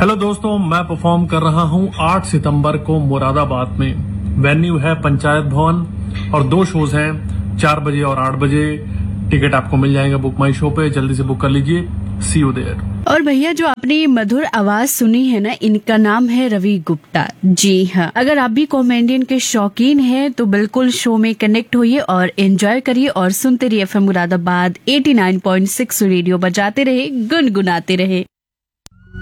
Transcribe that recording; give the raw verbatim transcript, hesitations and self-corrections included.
Hello दोस्तों, मैं perform कर रहा हूँ आठ सितंबर को मुरादाबाद में। वेन्यू है पंचायत भवन और दो शोज हैं, चार बजे और आठ बजे। टिकट आपको मिल जाएगा बुक माई शो पे, जल्दी से बुक कर लीजिए। सी यू देयर। और भैया जो आपने मधुर आवाज सुनी है ना, इनका नाम है रवि गुप्ता। जी हाँ, अगर आप भी कॉमेडियन के शौकीन हैं तो बिल्कुल शो में कनेक्ट होइए और एंजॉय करिए और सुनते रहिए F M Moradabad eighty nine point six radio. बजाते रहे, गुनगुनाते रहे।